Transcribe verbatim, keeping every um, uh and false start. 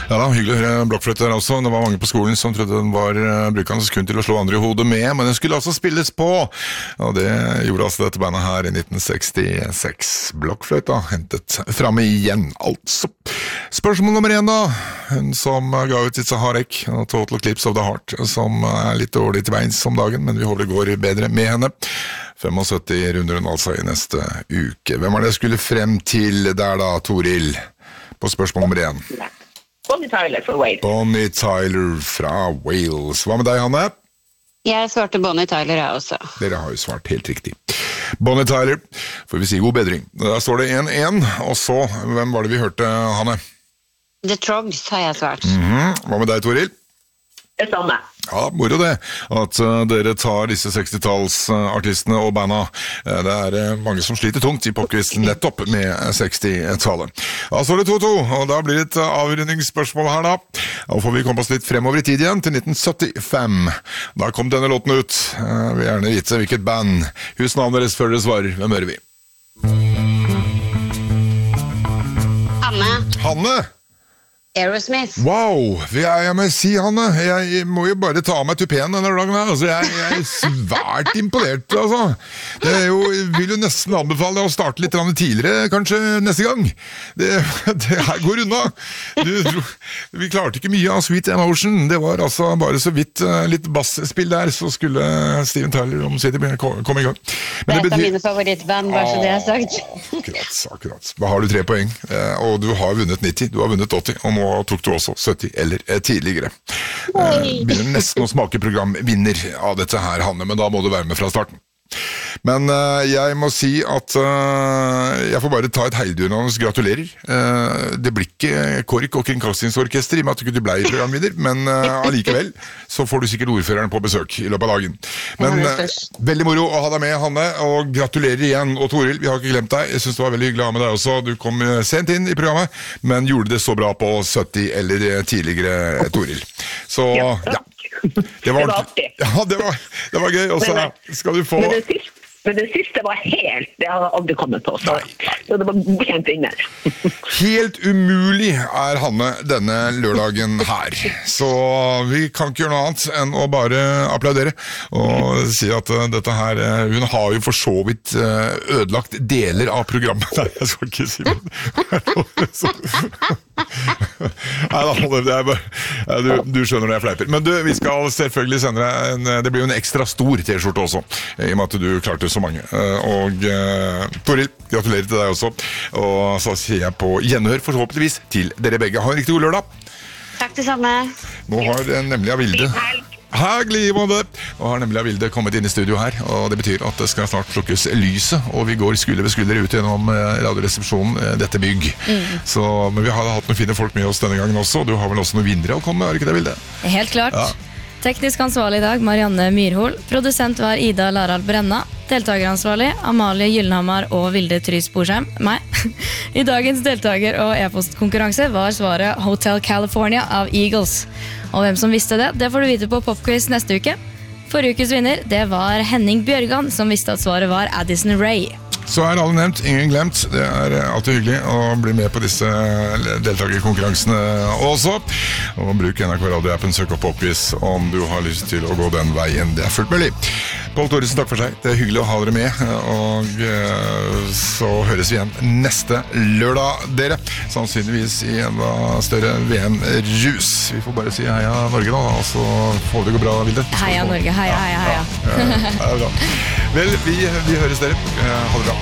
Ja da, hyggelig å høre blokkfløyte der også. Det var mange på skolen som trodde den var uh, brukende kun til å slå andre i hodet med, men den skulle altså spilles på. Og det gjorde altså dette bandet her i nitten sekstiseks. Blokkfløyta hentet frem igjen, altså. Spørsmål nummer én da, hun som ga ut It's a Heartache, Total Eclipse of the Heart, som er litt dårlig til beins om dagen, men vi håper det går bedre med henne. syttifem runder hun altså i neste uke. Hvem var det jeg skulle frem til der da, Toril? På spørsmål nummer én. Bonnie Tyler fra Wales. Bonnie Tyler fra Wales. Hva med deg, Hanne? Jeg svarte Bonnie Tyler, jeg også. Dere har jo svart helt riktig. Bonnie Tyler, får vi si god bedring. Da står det en en, og så, hvem var det vi hørte, Hanne? The Trogs har jeg svart. Mm-hmm. Hva med deg, Toril? Det samme. Ja, moro det, at uh, dere tar disse sekstitallsartistene og banda. Uh, det er uh, mange som sliter tungt i popquizen nettopp med sekstitallet. Da står det to to, og da blir det et uh, avrundingsspørsmål her da. Da får vi komme oss litt fremover i tid igjen, til nitten syttifem. Da kom denne låten ut. Uh, vi vil gjerne vite hvilket band. Husk navnet deres før dere svarer. Hvem hører vi? Hanne. Hanne! Aerosmith. Wow, jeg, jeg må si, Hanne, jeg må jo bare ta av meg tupeen denne dagen her, altså, jeg, jeg er svært imponert, altså. Det er jo, jeg vil jo nesten anbefale deg å starte litt tidligere, kanskje neste gang. Det, det her går unna. Du, vi klarte ikke mye av Sweet Emotion, det var altså bare så vidt uh, litt bassspill der, så skulle Steven Tyler om City komme i gang. Men det, det er et av mine favorittband, bare så det er sagt. Akkurat, akkurat. Da har du tre poeng, og du har vunnet nitti, du har vunnet åtti, og nå tok du også sytti eller tidligere. Eh, begynner nesten å smake programvinner av dette her, Hanne, men da må du være med fra starten. Men uh, jeg må si at uh, jeg får bare ta et heidundrende gratulerer. Uh, det blir ikke KORK og Kringkastingsorkester i og med at du ikke ble programvinner, men uh, allikevel så får du sikkert ordføreren på besøk i løpet av dagen. Men uh, veldig moro å ha deg med, Hanne, og gratulerer igjen. Og Toril, vi har ikke glemt deg. Jeg synes det var veldig hyggelig å ha med deg også. Du kom sent inn i programmet, men gjorde det så bra på sytti eller tidligere, Toril. Så ja. Det var, ja, det var, det var gøy, og så skal du få... Men det siste, men det siste var helt, det har jeg aldri kommet på, så, så det var godkjent vinner. Helt umulig er Hanne denne lørdagen her, så vi kan ikke gjøre noe annet enn å bare applaudere og si at uh, dette her, uh, hun har jo for så vidt uh, ødelagt deler av programmet. Nei, jeg skal ikke si det. Nei da, det er bare, du, du skjønner når jeg fleiper. Men du, vi skal selvfølgelig sende deg en, det blir jo en ekstra stor t-skjorte også, i og med at du klarte så mange. Og uh, Toril, gratulerer til deg også. Og så sier jeg på gjenhør forhåpentligvis til dere begge. Ha en riktig god lørdag. Takk det samme. Nå har nemlig Avilde Herlig måte. Nå har nemlig Avilde kommet inn i studio her, og det betyr at det skal snart slukkes lyset, og vi går skulder ved skulder ut gjennom radioresepsjonen, dette bygg. Mm. Så, men vi har hatt noen fine folk med oss denne gangen også. Du har vel også noen vinnere å komme med, har ikke det, Vilde? Helt klart. Ja. Teknisk ansvarlig i dag, Marianne Myrhol. Produsent var Ida Larald Brenna. Deltakeransvarlig, Amalie Gyllenhammer og Vilde Trys Borsheim. Meg. I dagens deltaker- og e-postkonkurranse var svaret Hotel California av Eagles. Og hvem som visste det, det får du vite på Popquiz neste uke. Forrige ukes vinner, det var Henning Bjørgan, som visste at svaret var Addison Rae. Så er alle nevnt, ingen glemt. Det er alltid hyggelig å bli med på disse deltakerkonkurransene også. Og bruk N R K Radio-appen, søk opp Popquiz om du har lyst til å gå den veien. Det er fullt mulig. Pål Thoresen, takk for seg. Det er hyggelig å ha dere med. Og så høres vi igjen neste lørdag, dere. Sannsynligvis i en større V M-rus. Vi får bare si heia Norge da, og så får det gå bra, Vilde. Heia Norge, heia, heia, heia. Ja, ja, ja, bra. Vel, vi, vi høres dere. Ha det bra.